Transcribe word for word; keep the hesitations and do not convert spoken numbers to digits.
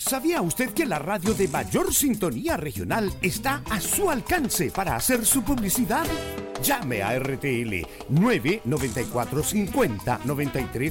¿Sabía usted que la radio de mayor sintonía regional está a su alcance para hacer su publicidad? Llame a R T L nueve noventa y cuatro cincuenta noventa y tres